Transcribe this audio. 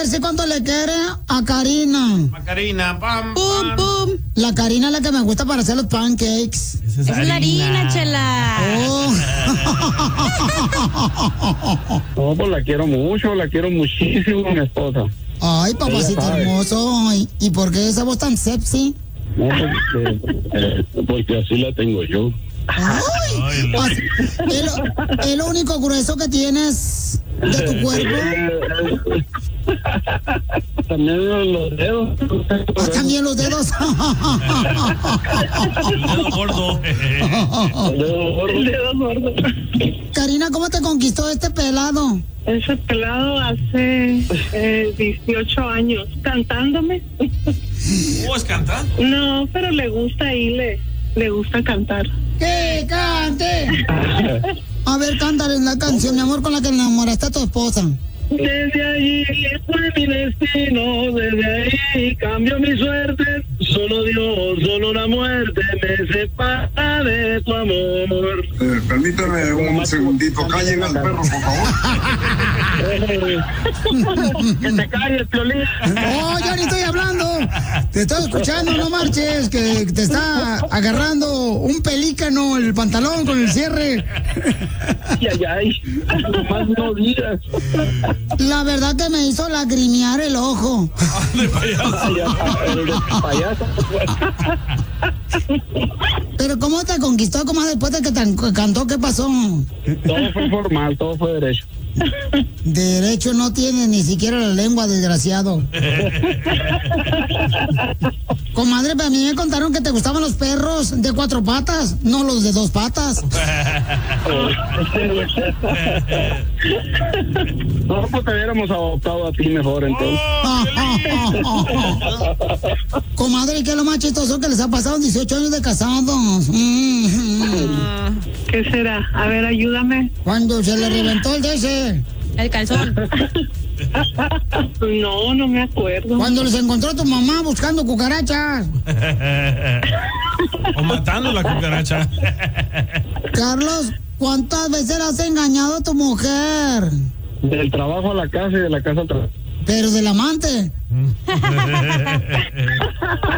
decir cuánto le quiere a Karina. A Karina, pam, pum, pam. pum. La Karina es la que me gusta para hacer los pancakes. Esa es la harina, chela. Oh. No, pues la quiero mucho, la quiero muchísimo a mi esposa. Ay, papacito hermoso. ¿Y por qué esa voz tan sexy? No, porque así la tengo yo. Ay, es lo único grueso que tienes de tu cuerpo. También los dedos. También los dedos. El dedo gordo. El dedo gordo. Karina, ¿cómo te conquistó este pelado? Ese pelado hace 18 años, cantándome. ¿Es cantando? No, pero le gusta le gusta cantar. ¡Que cante! A ver, cántale una canción, mi amor, con la que enamoraste a tu esposa. Desde allí fue mi destino, desde ahí cambió mi suerte. Solo Dios, solo la muerte me separa de tu amor. Permítame un segundito, callen al perro, por favor. Que te calles, Piolín. ¡Oh, yo ni estoy hablando! Te estoy escuchando, no marches, que te está agarrando un pelícano el pantalón con el cierre. Ay, nomás no digas. La verdad que me hizo lagrimear el ojo. De payaso. Payaso. Pero ¿cómo te conquistó, comadre, después de que te cantó? ¿Qué pasó? Todo fue formal, todo fue derecho. Derecho no tiene ni siquiera la lengua, desgraciado. Comadre, a mí me contaron que te gustaban los perros de 4 patas, no los de 2 patas. No, pues te hubiéramos adoptado a ti mejor, entonces. Comadre, ¿qué es lo más chistoso que les ha pasado en 18 años de casados? ¿Qué será? A ver, ayúdame. Cuando se le reventó el DC. El calzón. No me acuerdo. Cuando les encontró tu mamá buscando cucarachas. O matando la cucaracha. Carlos, ¿cuántas veces le has engañado a tu mujer? Del trabajo a la casa y de la casa al trabajo. Pero del amante.